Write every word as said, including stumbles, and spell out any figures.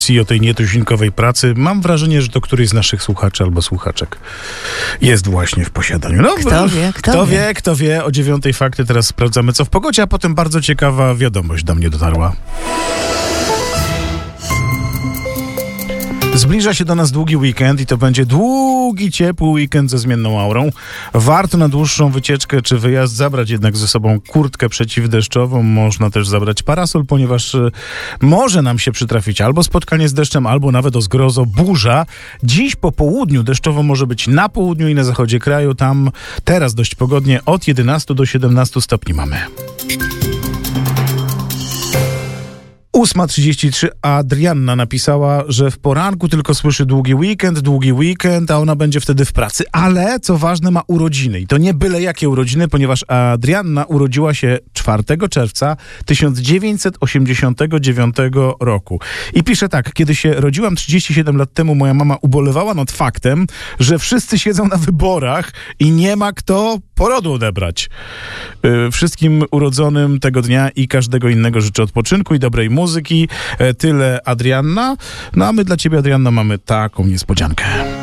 I o tej nietuzinkowej pracy. Mam wrażenie, że to któryś z naszych słuchaczy albo słuchaczek jest właśnie w posiadaniu. No, Kto wie, kto, kto wie. wie, kto wie. O dziewiątej fakty teraz sprawdzamy, co w pogodzie, a potem bardzo ciekawa wiadomość do mnie dotarła. Zbliża się do nas długi weekend i to będzie długi, ciepły weekend ze zmienną aurą. Warto na dłuższą wycieczkę czy wyjazd zabrać jednak ze sobą kurtkę przeciwdeszczową. Można też zabrać parasol, ponieważ y, może nam się przytrafić albo spotkanie z deszczem, albo nawet o zgrozo burza. Dziś po południu deszczowo może być na południu i na zachodzie kraju. Tam teraz dość pogodnie od jedenastu do siedemnastu stopni mamy. ósma trzydzieści trzy. Adrianna napisała, że w poranku tylko słyszy długi weekend, długi weekend, a ona będzie wtedy w pracy. Ale, co ważne, ma urodziny. I to nie byle jakie urodziny, ponieważ Adrianna urodziła się czwartego czerwca tysiąc dziewięćset osiemdziesiątego dziewiątego roku. I pisze tak: kiedy się rodziłam trzydzieści siedem lat temu, moja mama ubolewała nad faktem, że wszyscy siedzą na wyborach i nie ma kto porodu odebrać. Yy, wszystkim urodzonym tego dnia i każdego innego życzę odpoczynku i dobrej muzyki. Tyle Adrianna. No a my dla ciebie, Adrianna, mamy taką niespodziankę.